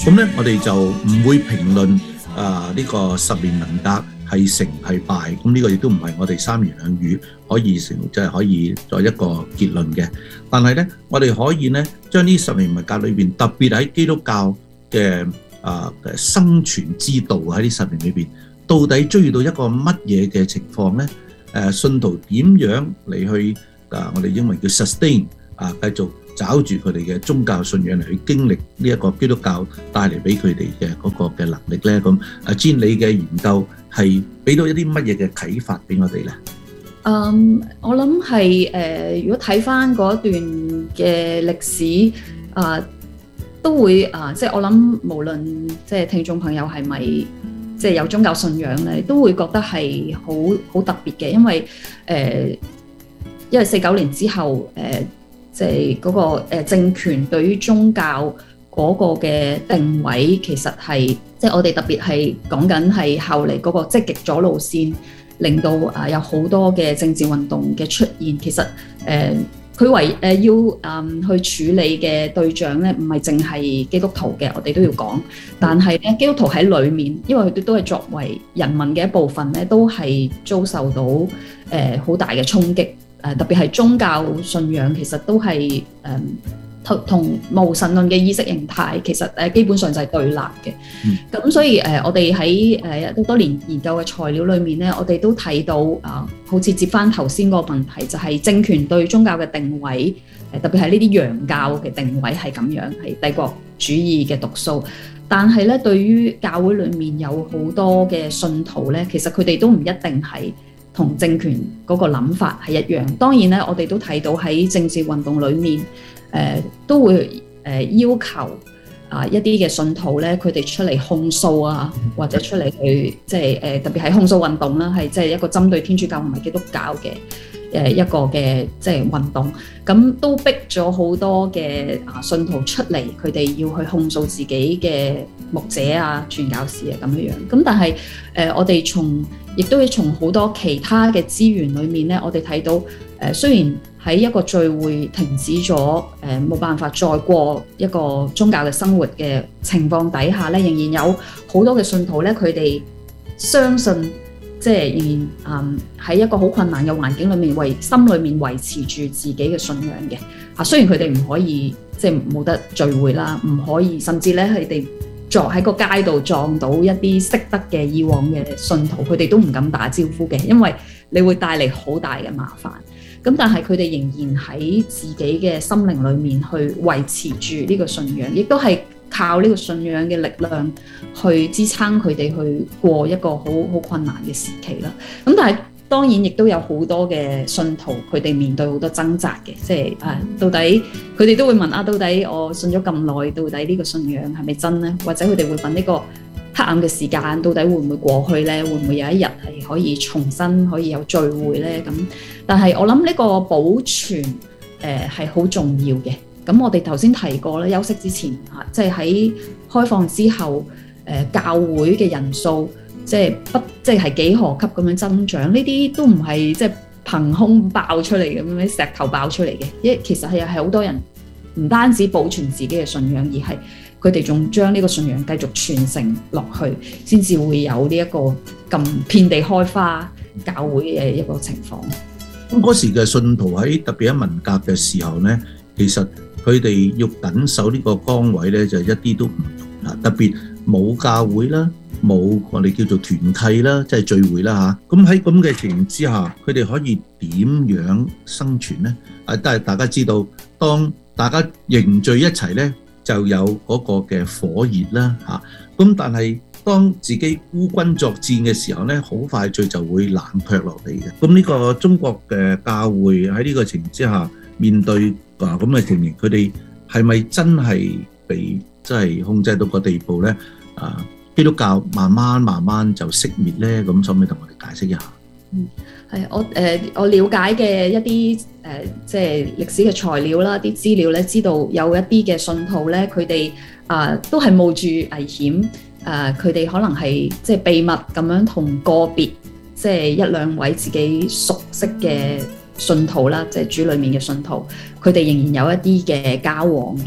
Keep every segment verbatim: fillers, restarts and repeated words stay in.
咁咧，我哋就唔會評論啊呢個十年文革係成係敗，咁呢個亦都唔係我哋三言兩語可以成即係可以作一個結論嘅。但係咧，我哋可以咧將呢十年文革裏邊，特別喺基督教嘅啊生存之道喺呢十年裏邊，到底追到一個乜嘢嘅情況咧？誒，信徒點樣嚟去啊？我哋英文叫 sustain 啊，繼續找住佢哋嘅宗教信仰嚟去經歷呢一個基督教帶嚟俾佢哋嘅嗰個嘅能力咧。咁阿 Jean，你嘅研究係俾到一啲乜嘢嘅啟發俾我哋咧？ 嗯，我諗係誒，如果睇翻嗰段嘅歷史啊、呃，都會啊、呃，即係我諗，無論即係聽眾朋友係咪即係有宗教信仰咧，都會覺得係好好特別嘅，因為誒、呃，因為四九年之後誒。呃即係嗰個誒政權對於宗教嗰個嘅定位，其實係即係我哋特別係講緊係後嚟嗰個積極左路線，令到啊有好多嘅政治運動嘅出現。其實誒佢為誒要誒去處理嘅對象咧，唔係淨係基督徒嘅，我哋都要講。但係咧，基督徒喺裡面，因為佢哋都係作為人民嘅一部分咧，都係遭受到誒好大嘅衝擊。誒特別係宗教信仰，其實都係誒同同無神論嘅意識形態，其實誒基本上就係對立嘅。咁、嗯、所以誒，我哋喺誒好多年研究嘅材料裏面咧，我哋都睇到啊，好似接翻頭先個問題，就係政權對宗教嘅定位，誒特別係呢啲洋教嘅定位係咁樣，係帝國主義嘅毒素。但係咧，對於教會裏面有好多嘅信徒咧，其實佢哋都唔一定係同政權嗰個諗法係一樣。當然咧，我哋都睇到喺政治運動裏面，誒、呃、都會誒、呃、要求啊、呃、一啲嘅信徒咧，佢哋出嚟控訴啊，或者出嚟去即係誒特別係控訴運動啦，係即係一個針對天主教唔係基督教嘅誒一個嘅即係運動。咁都逼咗好多嘅啊信徒出嚟，佢哋要去控訴自己嘅牧者啊、傳教士啊咁樣樣。咁但係誒、呃、我哋從亦都要從好多其他嘅資源裏面咧，我哋睇到誒、呃、雖然喺一個聚會停止咗，誒、呃、冇辦法再過一個宗教嘅生活嘅情況底下咧，仍然有好多嘅信徒咧，佢哋相信即係仍然誒喺、嗯、一個好困難嘅環境裏面，為心裏面維持住自己嘅信仰嘅嚇。雖然佢哋唔可以即係冇得聚會啦，唔可以，甚至咧佢哋撞喺個街度撞到一啲識得嘅以往嘅信徒，佢哋都唔敢打招呼嘅，因為你會帶嚟好大嘅麻煩。咁但係佢哋仍然喺自己嘅心靈裏面去維持住呢個信仰，亦都係靠呢個信仰嘅力量去支撐佢哋去過一個好好困難嘅時期啦。咁但係當然亦都有好多嘅信徒，佢哋面對好多掙扎嘅，即係啊，到底佢哋都會問啊，到底我信咗咁耐，到底呢個信仰係咪真呢？或者佢哋會問呢個黑暗嘅時間到底會唔會過去呢？會唔會有一日係可以重新可以有聚會呢？咁但係我諗呢個保存誒係好重要嘅。咁我哋頭先提過咧，休息之前嚇，即係喺開放之後，誒、呃、教會嘅人數即係不即係係幾何級咁樣增長，呢啲都唔係即係憑空爆出嚟咁樣石頭爆出嚟嘅，因為其實係係好多人唔單止保存自己嘅信仰，而係佢哋仲將呢個信仰繼續傳承落去，先至會有呢一個咁遍地開花教會嘅一個情況。 咁嗰時嘅信徒喺特別喺文革嘅時候咧，其實佢哋要緊守呢個崗位咧，就一啲都唔同啦。特別冇教會啦，冇我哋叫做團契啦，即係聚會啦嚇。咁喺咁嘅情形之下，佢哋可以點樣生存咧？啊，但係大家知道，當大家凝聚一齊咧，就有嗰個嘅火熱啦嚇。咁但係當自己孤軍作戰嘅時候咧，好快脆就會冷卻落嚟嘅。咁呢個中國嘅教會喺呢個情形之下，面對啊咁嘅情形，佢哋係咪真係被真係控制到個地步咧？啊，基督教慢慢慢慢就熄滅咧？咁可唔可以同我哋解釋一下？ 嗯，係我誒、呃、我了解嘅一啲誒、呃、即係歷史嘅材料啦，啲資料咧，知道有一啲嘅信徒咧，佢哋啊都係冒住危險。誒佢哋可能係即係秘密咁樣同個別即係一兩位自己熟悉嘅信徒啦，即係主裡面嘅信徒，佢哋仍然有一啲嘅交往嘅。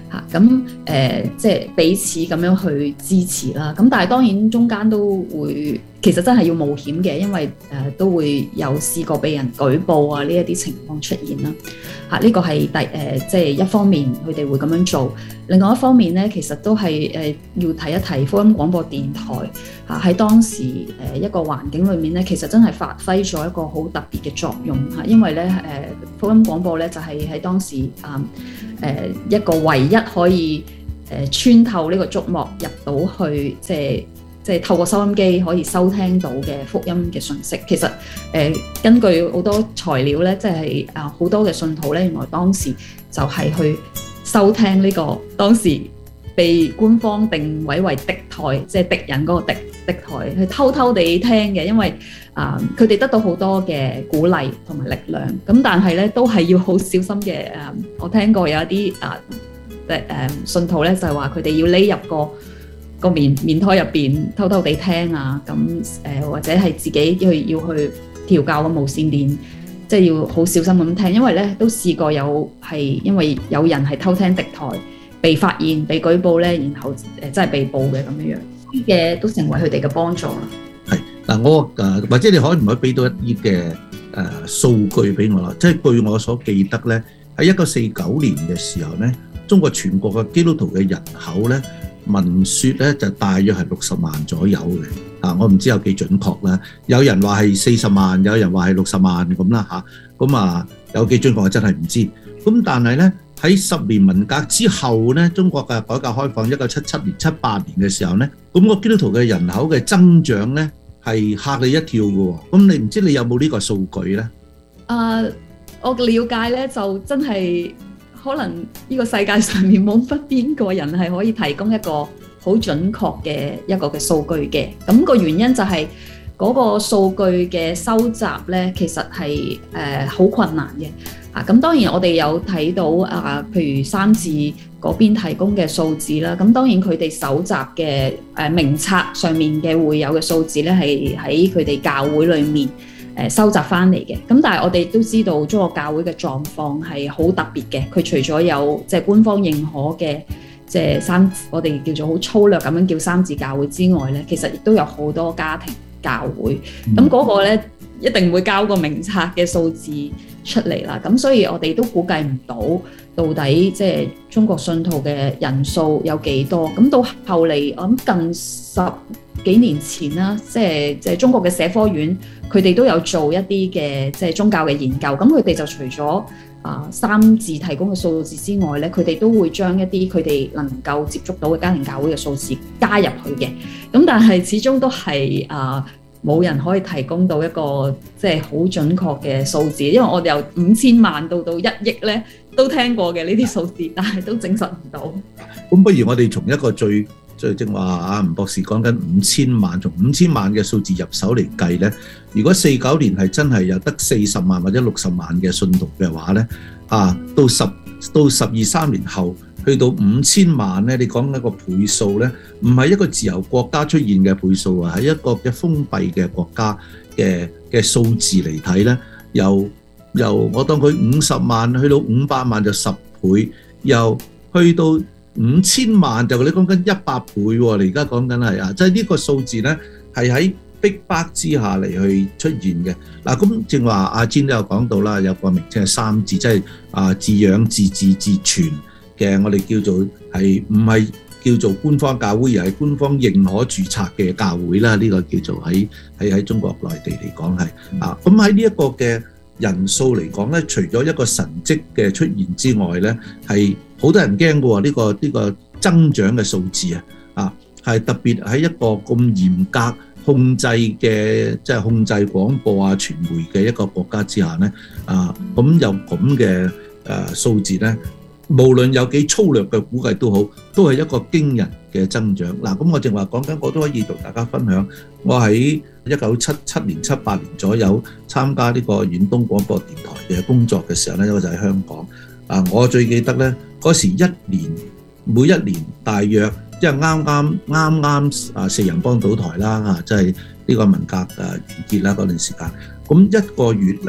嚇，咁誒即係彼此咁樣去支持啦。咁但係當然中間都會其實真係要冒險嘅，因為誒、呃、都會有試過被人舉報啊呢一啲情況出現啦。嚇、啊，呢、這個係第誒即係一方面佢哋會咁樣做，另外一方面咧其實都係誒、呃、要提一提福音廣播電台嚇喺、啊、當時誒、呃、一個環境裏面咧，其實真係發揮咗一個好特別嘅作用嚇、啊，因為咧誒、呃、福音廣播咧就係、是、喺當時啊。誒、呃、一個唯一可以誒、呃、穿透呢個竹幕入到去，即係即係透過收音機可以收聽到嘅福音嘅訊息。其實誒、呃、根據好多材料咧，即係啊好多嘅信徒咧，原來當時就係去收聽呢、這個當時被官方定位為敵台，即係敵人嗰個敵敵台，去偷偷地聽嘅，因為啊佢哋得到好多嘅鼓勵同埋力量，咁但係咧都係要好小心嘅。誒、啊，我聽過有一啲啊誒誒信徒咧就係話佢哋要匿入個個棉棉胎入邊偷偷地聽啊，咁誒、呃、或者係自己去要去調校個無線電，即係要好小心咁聽，因為咧都試過有係因為有人係偷聽敵台被發現被舉報咧，然後誒、呃、真係被捕嘅咁樣樣。嘅都成為佢哋嘅幫助啦。 係嗱，我誒或者你可唔可以俾到一啲嘅誒數據俾我啦？即係據我所記得咧，喺一九四九年嘅時候咧，中國全國嘅基督徒嘅人口咧，聞説咧就大約係六十萬左右嘅。啊，我唔知有幾準確啦。有人話係四十萬，有人話係六十萬咁啦嚇。咁啊，有幾準確我真係唔知。咁但係咧。喺十年文革之後咧，中國嘅改革開放一九七七年、七八年嘅時候咧，咁個基督徒嘅人口嘅增長咧係嚇你一跳嘅喎。咁你唔知你有冇呢個數據咧？啊， 我嘅了解咧就真係可能呢個世界上面冇乜邊個人係可以提供一個好準確嘅一個嘅數據嘅。咁個原因就係嗰個數據嘅收集咧，其實係誒好困難嘅。咁當然我哋有睇到啊，譬如三字嗰邊提供嘅數字啦。咁當然佢哋搜集嘅誒名冊上面嘅會友嘅數字咧，係喺佢哋教會裏面誒收集翻嚟嘅。咁但係我哋都知道中國教會嘅狀況係好特別嘅。佢除咗有即係官方認可嘅即係三，我哋叫做好粗略咁樣叫三字教會之外咧，其實亦都有好多家庭教會。咁嗰、嗯、個咧一定會交個名冊嘅數字出嚟啦，咁所以我哋都估計唔到到底即係中國信徒嘅人數有幾多。咁到後嚟我諗近十幾年前啦，即係即係中國嘅社科院，佢哋都有做一啲嘅即係宗教嘅研究。咁佢哋就除咗啊三字提供嘅數字之外咧，佢哋都會將一啲佢哋能夠接觸到嘅家庭教會嘅數字加入去嘅。咁但係始終都係啊。冇人可以提供到一個即係好準確嘅數字，因為我哋由五千萬到到一億咧都聽過嘅呢啲數字，但係都證實唔到。 咁不如我哋從一個最最正話啊，吳博士講緊五千萬，從五千萬嘅數字入手嚟計咧，如果四九年係真係有得四十萬或者六十萬嘅信徒嘅話咧，啊到十到十二三年後。去到五千萬咧，你講一個倍數咧，唔係一個自由國家出現嘅倍數啊，係一個嘅封閉嘅國家嘅嘅數字嚟睇咧，由由我當佢五十萬去到五百萬就十倍，又去到五千萬就你講緊一百倍喎，你而家講緊係啊，即係呢個數字咧係喺逼迫之下嚟去出現嘅。嗱，咁正話阿詹都有講到啦，有個名稱係三字，即係啊自養自治自存。嘅我哋叫做係唔係叫做官方教會，而係官方認可註冊嘅教會啦。呢個叫做喺喺喺中國內地嚟講係啊。咁喺呢一個嘅人數嚟講咧，除咗一個神蹟嘅出現之外咧，係好多人驚嘅喎。呢個呢個增長嘅數字啊，啊係特別喺一個咁嚴格控制嘅即係控制廣播啊傳媒嘅一個國家之下咧，啊咁有咁嘅誒數字咧。無論有幾粗略嘅估計都好，都係一個驚人嘅增長。嗱，咁我正話講緊，我都可以同大家分享。我喺一九七七年、七八年左右參加呢個遠東廣播電台嘅工作嘅時候咧，我就喺香港。啊，我最記得咧，嗰時一年每一年大約即係啱啱啱啱啊四人幫倒台啦，啊，即係呢個文革誒完結啦嗰段時間。咁一個月咧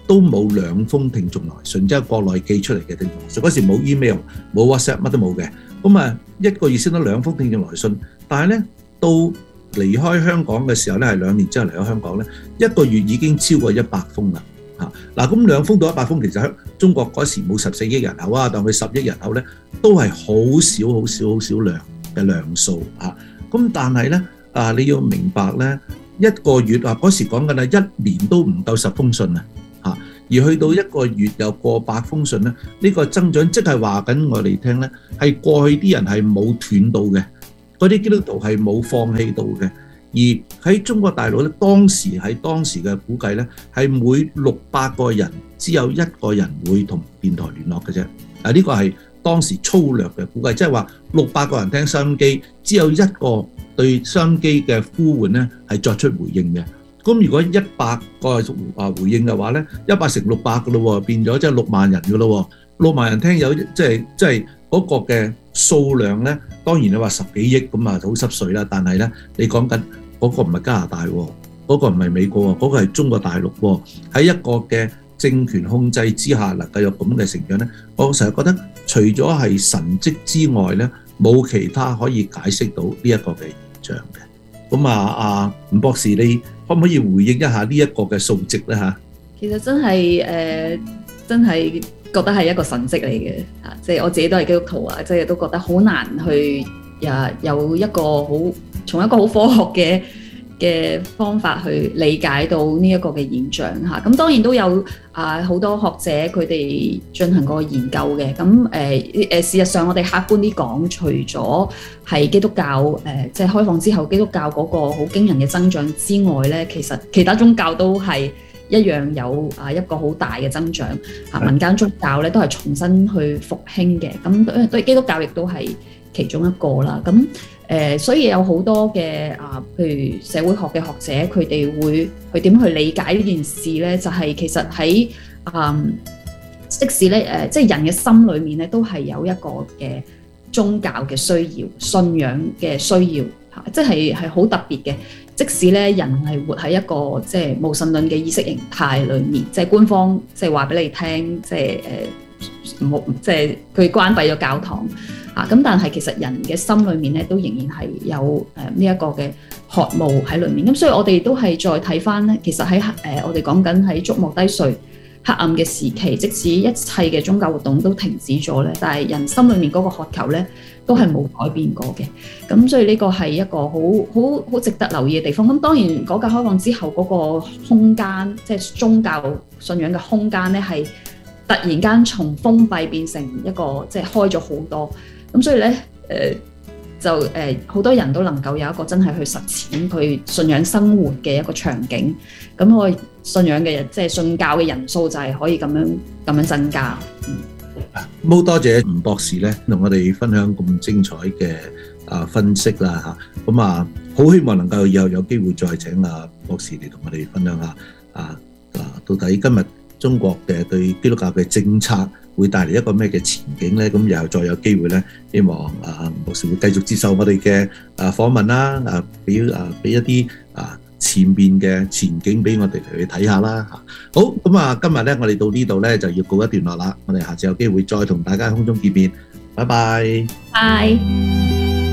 都冇兩封聽眾來信，即係國內寄出嚟嘅聽眾來信。嗰時冇 email、冇 WhatsApp，乜都冇嘅。咁啊，一個月先得兩封聽眾來信，但係咧到離開香港嘅時候咧，係兩年之後離開香港咧，一個月已經超過一百封啦。嚇嗱，咁兩封到一百封，其實喺中國嗰時冇十四億人口啊，當佢十億人口咧，都係好少、好少、好少量嘅量數嚇。咁但係咧啊，你要明白咧，一個月啊嗰時講緊啊，一年都唔夠十封信啊嚇，而去到一個月有過百封信咧，呢個增長即係話緊我哋聽咧，係過去啲人係冇斷到嘅。嗰啲基督徒係冇放棄到嘅，而喺中國大陸咧，當時喺當時嘅估計咧，係每六百個人只有一個人會同電台聯絡嘅啫。啊，呢個係當時粗略嘅估計，即係話六百個人聽收音機，只有一個對收音機嘅呼喚咧係作出回應嘅。咁如果一百個啊回應嘅話咧，一百乘六百嘅咯喎，變咗即係六萬人嘅咯喎，六萬人聽有即係即係嗰個嘅數量咧。當然你話十幾億咁啊，好濕碎啦。但係咧，你講緊嗰個唔係加拿大喎，嗰個唔係美國喎，嗰個係中國大陸喎。喺一個嘅政權控制之下，能夠有咁嘅成長咧，我成日覺得除咗係神蹟之外咧，冇其他可以解釋到呢一個嘅現象嘅。咁啊，阿吳博士，你可唔可以回應一下呢一個嘅數值咧嚇？ 其實真係誒、呃，真係。覺得係一個神蹟嚟嘅嚇，即係我自己都係基督徒啊，即係都覺得好難去呀有一個好從一個好科學嘅嘅方法去理解到呢一個嘅現象嚇。咁當然都有啊好多學者佢哋進行過研究嘅。咁誒誒事實上我哋客觀啲講，除咗係基督教誒即係開放之後基督教嗰個好驚人嘅增長之外咧，其實其他宗教都係一樣有啊一個好大嘅增長啊，民間宗教咧都係重新去復興嘅，咁對基督教亦都係其中一個啦。咁誒、呃，所以有好多嘅啊，譬如社會學嘅學者，佢哋會去點去理解呢件事咧？就係、是、其實喺啊、嗯，即使咧誒、呃，即係人嘅心裏面咧，都係有一個嘅宗教嘅需要、信仰嘅需要嚇，即係係好特別嘅。即使咧人係活喺一個即係無神論嘅意識形態裏面，即係官方即係話俾你聽，即係誒唔好，即係佢關閉咗教堂啊。咁但係其實人嘅心裏面咧，都仍然係有誒呢一個嘅渴慕喺裏面。咁所以我哋都係再睇翻咧，其實喺誒、呃、我哋講緊喺觸目低垂黑暗嘅時期，即使一切嘅宗教活動都停止咗咧，但係人心裏面嗰個渴求咧，都係冇改變過嘅。咁所以呢個係一個好好好值得留意嘅地方。咁當然改革開放之後嗰個空間，即係宗教信仰嘅空間咧，係突然間從封閉變成一個即係開咗好多。咁所以咧，誒、呃、就誒好、呃、多人都能夠有一個真係去實踐佢信仰生活嘅一個場景。咁我信仰嘅人，即係信教嘅人數就係可以咁樣咁樣增加。嗯好多謝吳博士咧，同我哋分享咁精彩嘅啊分析啦嚇，咁啊好希望能夠以後有機會再請阿博士嚟同我哋分享下啊啊到底今日中國嘅對基督教嘅政策會帶嚟一個咩嘅前景咧？咁以後再有機會咧，希望啊吳博士會繼續接受我哋嘅啊訪問啦，啊俾啊俾一啲啊前面嘅前景俾我哋嚟去睇下啦嚇。好，咁啊今日咧我哋到呢度咧就要告一段落啦，我哋下次有機會再同大家喺空中見面，拜拜。 拜。